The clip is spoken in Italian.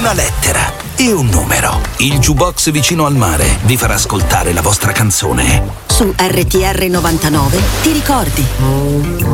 una lettera e un numero. Il jukebox vicino al mare vi farà ascoltare la vostra canzone. Su RTR 99 ti ricordi.